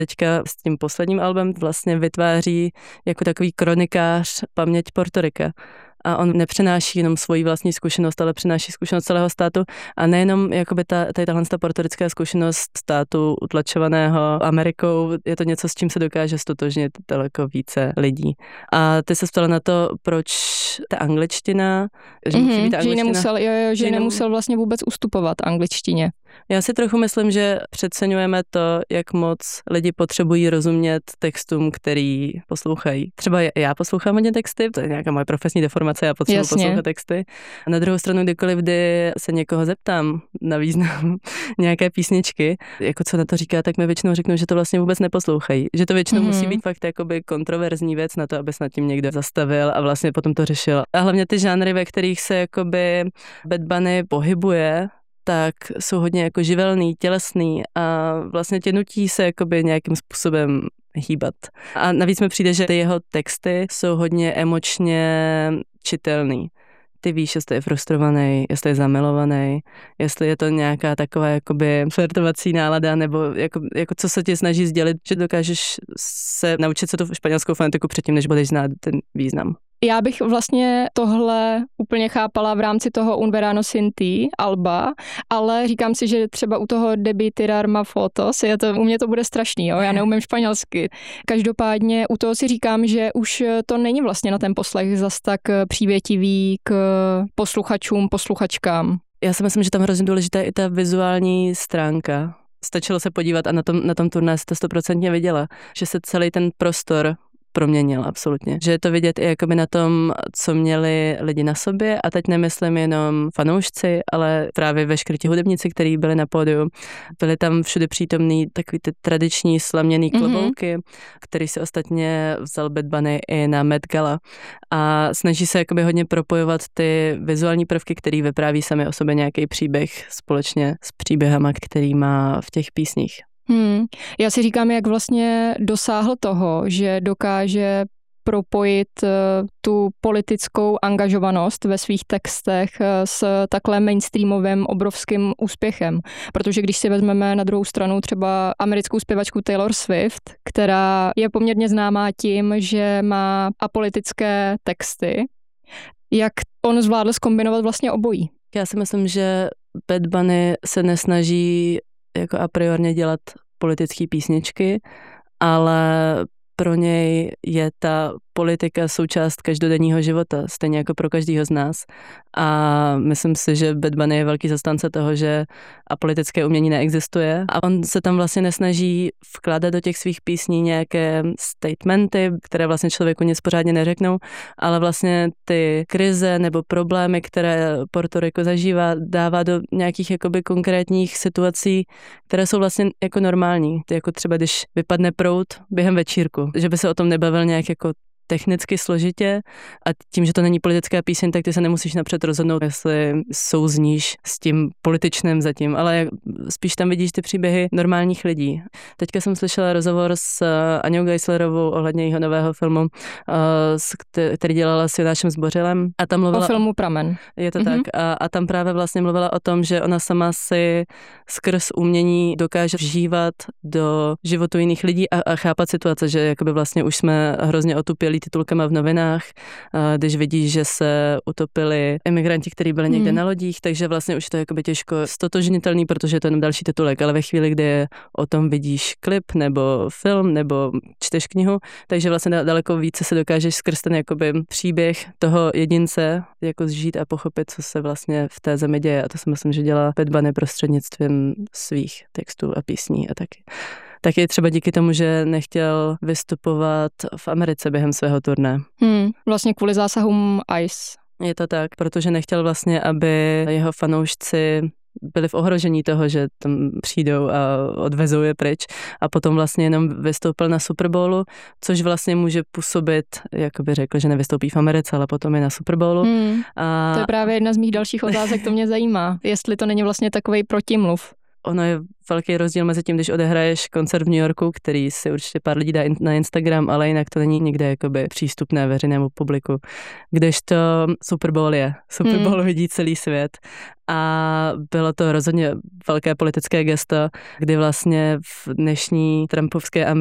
Teďka s tím posledním albem vlastně vytváří jako takový kronikář paměť Portorika. A on nepřenáší jenom svoji vlastní zkušenost, ale přináší zkušenost celého státu a nejenom jakoby tahle portorická zkušenost státu utlačovaného Amerikou, je to něco, s čím se dokáže stotožnit daleko více lidí. A ty se ptala na to, proč ta angličtina, že musí být ta angličtina. Že nemusel vlastně vůbec ustupovat angličtině. Já si trochu myslím, že přeceňujeme to, jak moc lidi potřebují rozumět textům, který poslouchají. Třeba já poslouchám hodně texty, to je nějaká moje profesní deformace, já potřebuji poslouchat texty. A na druhou stranu, kdykoliv, kdy se někoho zeptám na význam nějaké písničky, jako co na to říká, tak mi většinou řeknou, že to vlastně vůbec neposlouchají. Že to většinou musí být fakt jakoby kontroverzní věc na to, aby se nad tím někdo zastavil a vlastně potom to řešil. A hlavně ty žánry, ve kterých se jakoby Bad Bunny pohybuje, tak jsou hodně jako živelný, tělesný a vlastně tě nutí se jakoby nějakým způsobem hýbat. A navíc mi přijde, že ty jeho texty jsou hodně emočně čitelný. Ty víš, jestli je frustrovaný, jestli je zamilovaný, jestli je to nějaká taková jakoby flirtovací nálada, nebo jako co se ti snaží sdělit, že dokážeš se naučit se tu španělskou fonetiku předtím, než budeš znát ten význam. Já bych vlastně tohle úplně chápala v rámci toho Un verano sin ti alba, ale říkám si, že třeba u toho Debí tirar más fotos, u mě to bude strašný, jo? Já neumím španělsky. Každopádně u toho si říkám, že už to není vlastně na ten poslech zas tak přívětivý k posluchačům, posluchačkám. Já si myslím, že tam hrozně důležitá je i ta vizuální stránka. Stačilo se podívat a na tom turné jste 100% viděla, že se celý ten prostor proměnil absolutně. Že je to vidět i jakoby na tom, co měli lidi na sobě a teď nemyslím jenom fanoušci, ale právě veškerý ti hudebníci, kteří byli na pódiu. Byli tam všude přítomný takový ty tradiční slaměný klobouky, který si ostatně vzal Bad Bunny i na Met Gala a snaží se jakoby hodně propojovat ty vizuální prvky, který vypráví sami o sobě nějaký příběh společně s příběhama, který má v těch písních. Já si říkám, jak vlastně dosáhl toho, že dokáže propojit tu politickou angažovanost ve svých textech s takhle mainstreamovým obrovským úspěchem. Protože když si vezmeme na druhou stranu třeba americkou zpěvačku Taylor Swift, která je poměrně známá tím, že má apolitické texty, jak on zvládl zkombinovat vlastně obojí. Já si myslím, že Bad Bunny se nesnaží jako a priorně dělat politické písničky, ale pro něj je ta politika součást každodenního života, stejně jako pro každého z nás. A myslím si, že Bad Bunny je velký zastánce toho, že apolitické umění neexistuje. A on se tam vlastně nesnaží vkládat do těch svých písní nějaké statementy, které vlastně člověku nic pořádně neřeknou, ale vlastně ty krize nebo problémy, které Puerto Rico zažívá, dává do nějakých jakoby konkrétních situací, které jsou vlastně jako normální. Jako třeba, když vypadne proud během večírku, že by se o tom nebavil nějak jako technicky složitě a tím, že to není politická píseň, tak ty se nemusíš napřed rozhodnout, jestli souzníš s tím političným zatím, ale spíš tam vidíš ty příběhy normálních lidí. Teďka jsem slyšela rozhovor s Aňou Geislerovou ohledně jeho nového filmu, který dělala s Jonášem Zbořilem a tam mluvila o filmu Pramen. Je to tak a tam právě vlastně mluvila o tom, že ona sama si skrz umění dokáže vžívat do životu jiných lidí a chápat situace, že jakoby vlastně už jsme hrozně otupělí titulkama v novinách, když vidíš, že se utopili imigranti, kteří byli někde na lodích, takže vlastně už to je jakoby těžko stotožnitelný, protože je to jenom další titulek, ale ve chvíli, kdy o tom vidíš klip nebo film nebo čteš knihu, takže vlastně daleko více se dokážeš skrz ten jakoby příběh toho jedince jako zžít a pochopit, co se vlastně v té zemi děje a to si myslím, že dělá Bad Bunny prostřednictvím svých textů a písní a taky třeba díky tomu, že nechtěl vystupovat v Americe během svého turné. Vlastně kvůli zásahům ICE. Je to tak, protože nechtěl vlastně, aby jeho fanoušci byli v ohrožení toho, že tam přijdou a odvezou je pryč a potom vlastně jenom vystoupil na Super Bowlu, což vlastně může působit, jako by řekl, že nevystoupí v Americe, ale potom je na Super Bowlu. To je právě jedna z mých dalších otázek, to mě zajímá, jestli to není vlastně takovej protimluv. ono je velký rozdíl mezi tím, když odehraješ koncert v New Yorku, který si určitě pár lidí dá na Instagram, ale jinak to není nikde jakoby přístupné veřejnému publiku. Kdežto Super Bowl je. Super Bowl vidí celý svět. A bylo to rozhodně velké politické gesto, kdy vlastně v dnešní trumpovské